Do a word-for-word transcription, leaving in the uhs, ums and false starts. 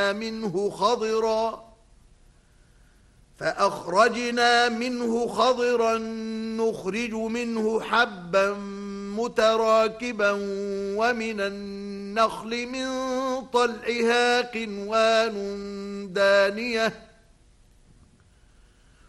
فأخرجنا منه خضرا فأخرجنا منه خضرا نخرج منه حبا متراكبا ومن النخل من طلعها قنوان دانية